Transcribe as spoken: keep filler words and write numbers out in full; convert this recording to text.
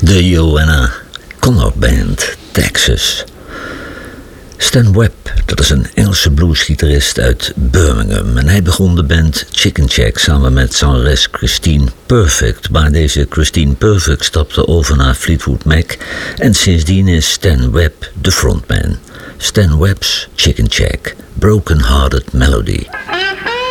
de Joanna Connor Band, Texas. Stan Webb, dat is een Engelse bluesgitarist uit Birmingham. En hij begon de band Chicken Shack samen met zangeres Christine Perfect. Maar deze Christine Perfect stapte over naar Fleetwood Mac. En sindsdien is Stan Webb de frontman. Stan Webb's Chicken Shack, Broken Hearted Melody.